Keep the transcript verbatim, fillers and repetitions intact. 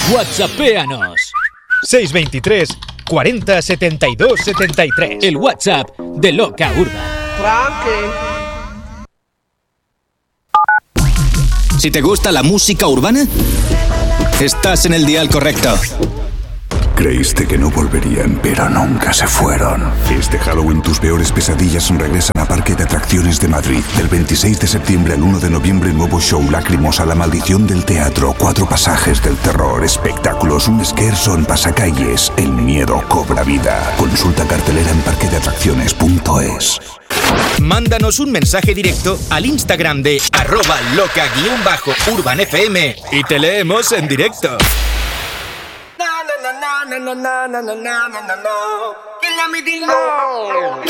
WhatsAppéanos. seis veintitrés cuarenta setenta y dos setenta y tres. El WhatsApp de Loca Urban. Si te gusta la música urbana, estás en el dial correcto. Creíste que no volverían, pero nunca se fueron. Este Halloween tus peores pesadillas regresan a Parque de Atracciones de Madrid. Del veintiséis de septiembre al uno de noviembre, nuevo show Lacrimosa, La Maldición del Teatro, cuatro pasajes del terror, espectáculos, un scherzo en pasacalles. El miedo cobra vida. Consulta cartelera en parque de atracciones punto es. Mándanos un mensaje directo al Instagram de arroba loca-urbanfm y te leemos en directo. No, no, no, no, no, no, no, no, no, no, no.